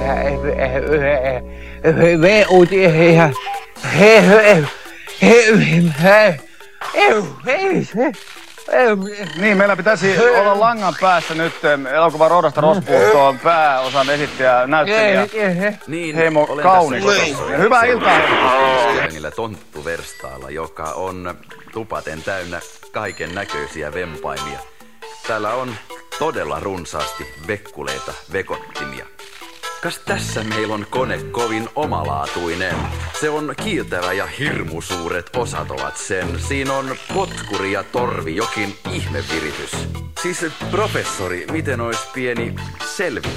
Niin, meillä pitäisi olla langan päässä nyt elokuvan Roodasta Rospuuttoon pääosan esittäjä näyttelijä Heimo Kaunisto. Hyvää iltaa! Jengillä Tonttu Verstaalla, joka on tupaten täynnä kaiken näköisiä vempaimia. Täällä on todella runsaasti vekkuleita, vekottimia. Kas tässä meillä on kone kovin omalaatuinen. Se on kiiltävä ja hirmusuuret osat ovat sen. Siinä on potkuri ja torvi, jokin ihmeviritys. Siis professori, miten ois pieni selvitys?